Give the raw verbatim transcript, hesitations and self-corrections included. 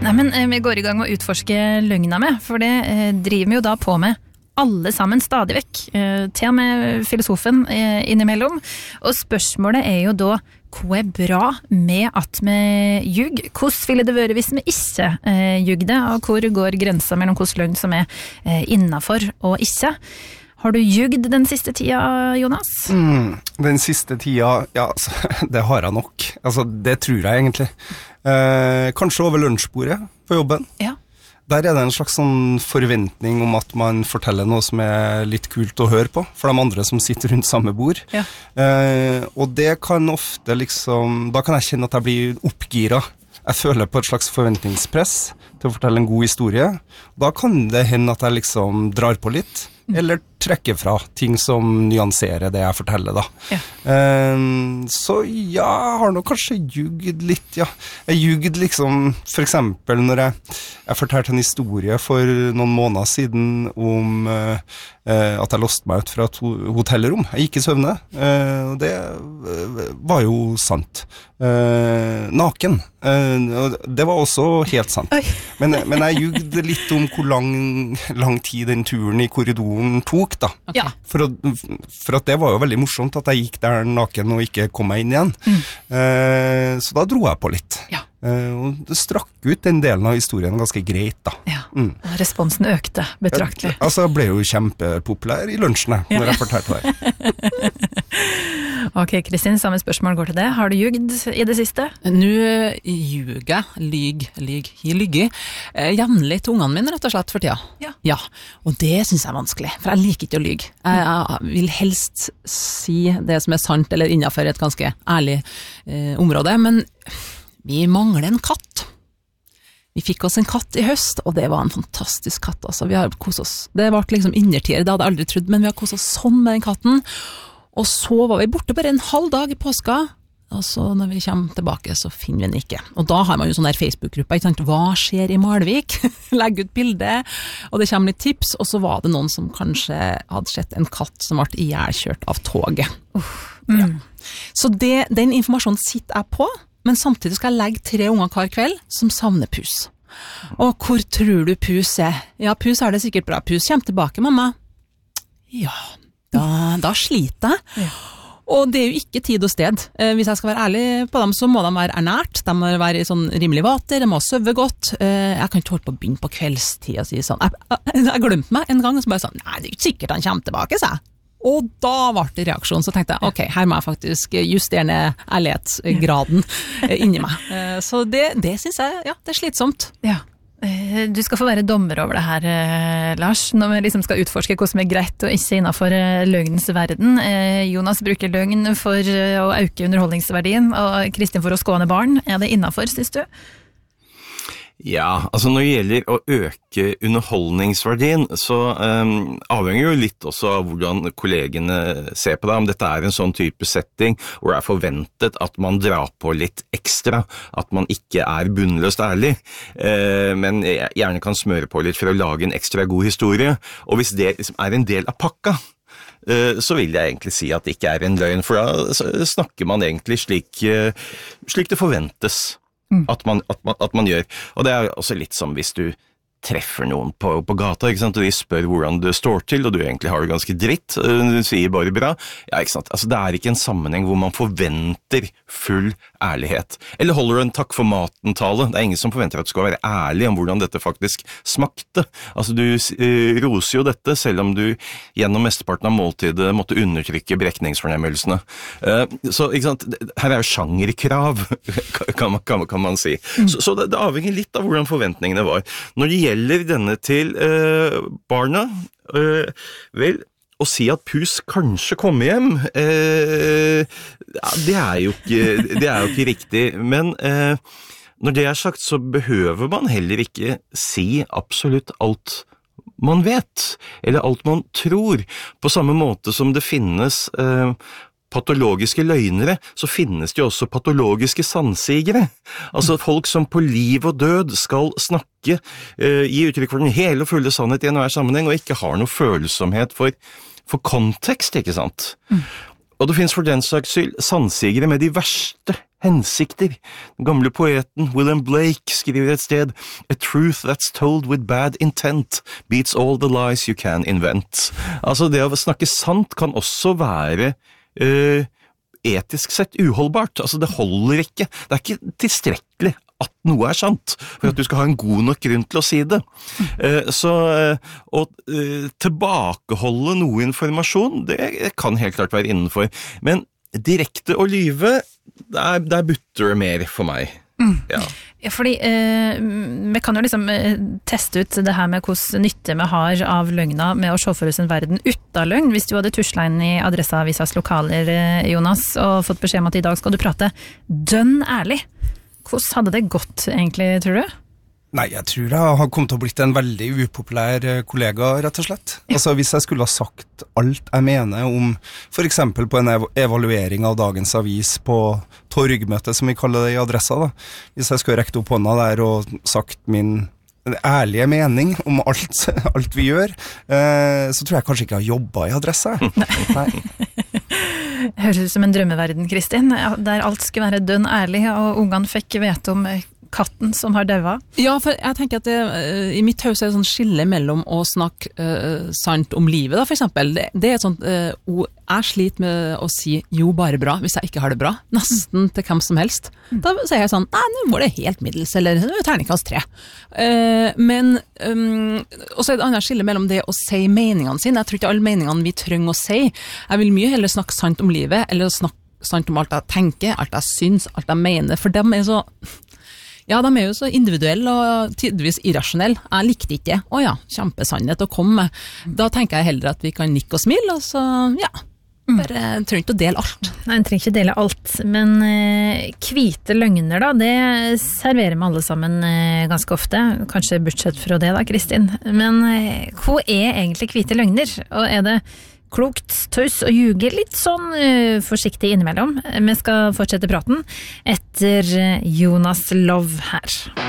Nei, men eh, vi går i gang med å utforske løgna med, for det eh, driver vi jo da på med alle sammen stadig vekk, eh, til og med filosofen eh, innimellom. Og spørsmålet er jo da, hva er bra med at vi ljug? Hvordan ville det være hvis vi ikke eh, ljugde? Og hvor går grensa mellom hvordan løgn som er eh, innenfor og ikke? Har du ljugd den siste tida, Jonas? Mm, den siste tida, ja, altså, det har jeg nok. Altså, det tror jeg egentlig. Eh, kanskje over lunsjbordet på jobben. Ja. Der er det en slags sånn forventning om at man forteller noe som er litt kult å høre på, for de andre som sitter rundt samme bord. Ja. Eh, og det kan ofte liksom, da kan jeg kjenne at jeg blir oppgiret. Jeg føler på et slags forventningspress til å fortelle en god historie. Da kan det hende at jeg liksom drar på litt, eller trekker fra ting som nyanserer det jeg forteller da. Ja. Um, så ja, jeg har nok kanskje ljugd litt, ja. Jeg ljugd liksom, for eksempel når jeg, jeg fortalte en historie for noen måneder siden om uh, uh, at jeg låste meg ut fra et hotellrom. Jeg gikk i søvne, uh, og det uh, var jo sant. Uh, naken. Uh, det var også helt sant. Men, men jeg ljugde litt om hvor lang, lang tid den turen i korridoren tok da. Okay. Ja. For, å, for at det var jo veldig morsomt at jeg gikk der naken og ikke kom meg inn igjen. Mm. Uh, så da dro jeg på litt. Ja. Uh, og det strakk ut den delen av historien ganske greit da. Ja. Mm. Responsen økte betraktelig. Ja, altså, jeg ble jo kjempepopulær i lunsjen ja. Når jeg fortalte det. Ok, Kristin, samme spørsmål går til det. Har du ljugd i det siste? Nå ljuger jeg, lyg, lyg, jeg lyger, eh, jevnlig til ungene mine rett og slett for tida. Ja. Ja, og det synes jeg er vanskelig, for jeg liker ikke å lyge. Jeg, jeg vil helst si det som er sant, eller innenfor et ganske ærlig eh, område, men vi mangler en katt. Vi fikk oss en katt i høst, og det var en fantastisk katt. Altså. Vi har koset oss. Det var liksom innertier, det hadde jeg aldri trodd, men vi har koset oss sånn med den katten. Og så var vi borte bare en halv dag i påska, og så når vi kommer tilbake så finner vi den ikke. Og da har man jo sånn der Facebook-gruppe, ikke sant? Hva skjer i Malvik? Legg ut bilde, og det kommer litt tips, og så var det noen som kanskje hadde sett en katt som ble ihjelkjørt av toget. Uh, mm. Ja. Så det, den informasjonen sitter jeg på, men samtidig skal jeg legge tre unger hver kveld som savner pus. Og hvor tror du pus er? Ja, pus er det sikkert bra. Pus kommer tilbake, mamma. Ja, da, da sliter jeg. Ja. Og det er jo ikke tid og sted. Eh, hvis jeg skal være ærlig på dem, så må de være ernært, de må være i sånn rimelig vater, de må søve godt. Eh, jeg kan ikke holde på å begynne på kveldstid og si sånn. Jeg, jeg, jeg glemte meg en gang, og så bare sånn, nei, det er ikke sikkert han kommer tilbake, sa jeg. Og da ble det reaksjon, så tenkte jeg, ok, her må jeg faktisk justere ned ærlighetsgraden inni meg. Eh, så det, det synes jeg, ja, det er slitsomt. Ja. Du skal få være dommer over det her, Lars, når vi liksom skal utforske hva som er greit og ikke innenfor løgnens verden. Jonas bruker løgn for å øke underholdningsverdien, og Kristin for å skåne barn. Er det innenfor, synes du? Ja, altså når det gjelder å øke underholdningsverdien, så um, avhenger jo litt også av hvordan kollegene ser på det. Om dette er en sånn type setting hvor det er forventet at man drar på litt ekstra, at man ikke er bunnløst ærlig, uh, men gjerne kan smøre på litt for å lage en ekstra god historie. Og hvis det liksom er en del av pakka, uh, så vil jeg egentlig si at det ikke er en løgn, for da snakker man egentlig slik, uh, slik det forventes. Mm. At, man, at, man, at man gjør. Og det er også litt som hvis du treffer noen på, på gata, ikke sant? Og de spør hvordan det står til, og du egentlig har det ganske dritt, du sier bare bra. Ja, ikke sant? Altså, det er ikke en sammenheng hvor man forventer full ærlighet. Eller holder du en takk for maten-tale? Det er ingen som forventer at du skal være ærlig om hvordan dette faktisk smakte. Altså, du uh, roser jo dette, selv om du gjennom mesteparten av måltidet måtte undertrykke brekningsfornemmelsene. Uh, så, ikke sant? Her er jo sjangerkrav, kan, kan, kan man si. Mm. Så, så det, det avhenger litt av hvordan forventningene var. Når det gjelder denne til uh, barna, uh, vel, å si at pus kanskje kommer hjem, uh, ja, det, er jo ikke, det er jo ikke riktig, men uh, når det er sagt, så behøver man heller ikke si absolutt alt man vet, eller alt man tror, på samme måte som det finnes uh, patologiske løgnere, så finnes det jo også patologiske sannsigere. Altså folk som på liv og død skal snakke, uh, gi uttrykk for den hele og fulle sannhet i enhver sammenheng, og ikke har noe følsomhet for, for kontekst, ikke sant? Mm. Og det finnes for den saks skyld sannsigere med de verste hensikter. Den gamle poeten William Blake skriver et sted «A truth that's told with bad intent beats all the lies you can invent». Altså det å snakke sant kan også være øh, etisk sett uholdbart. Altså det holder ikke. Det er ikke tilstrekkelig at noe er sant, for at du skal ha en god nok grunn til å si det. Uh, så uh, å uh, tilbakeholde noe informasjon, det kan helt klart være innenfor. Men direkte å lyve, der, der butter det mer for meg. Mm. Ja. Fordi eh, vi kan jo liksom eh, teste ut det her med hvordan nytte vi har av løgna med å se for oss en verden uten løgn. Hvis du hadde tuslet inn i Adresseavisas lokaler, eh, Jonas, og fått beskjed om at i dag skal du prate dønn ærlig. Hvordan hadde det gått egentlig, tror du? Nei, jeg tror jeg har kommet til å blitt en veldig upopulær kollega, rett og slett. Ja. Altså, hvis jeg skulle ha sagt alt jeg mener om, for eksempel på en ev- evaluering av dagens avis på torgmøte, som vi kaller det i Adressa, da. Hvis jeg skulle rekt opp hånda der og sagt min ærlige mening om alt, alt vi gjør, eh, så tror jeg kanskje ikke jeg har jobbet i Adressa. Nei. Høres ut som en drømmeverden, Kristin, der alt skulle være dønn ærlig, og ungene fikk vite om katten som har døva. Ja, for jeg tenker at det, i mitt hus er det sånn skille mellom å snakke uh, sant om livet, da, for eksempel. Det, det er et sånt uh, ord, jeg sliter med å si jo, bare bra, hvis jeg ikke har det bra. Nesten til hvem som helst. Da sier jeg sånn, nei, nå var det helt middels, eller terningkast tre. Uh, men, um, og så er det annet skille mellom det å si meningene sine. Jeg tror ikke alle meningene vi trenger å si. Jeg vil mye heller snakke sant om livet, eller snakke sant om alt jeg tenker, alt jeg syns, alt jeg mener, for dem er så... Ja, de er jo så individuelle og tidvis irrasjonelle. Jeg likte ikke det. Å ja, kjempesannhet å komme med. Da tenker jeg heller at vi kan nikke og smile, og så, ja, bare mm. trenger ikke å dele alt. Nei, jeg trenger ikke dele alt, men eh, hvite løgner da, det serverer vi alle sammen eh, ganske ofte. Kanskje bortsett fra det da, Kristin. Men eh, hva er egentlig hvite løgner? Og er det klokt, tøys og ljuge litt sånn uh, forsiktig innimellom? Vi skal fortsette praten etter Jonas Love her.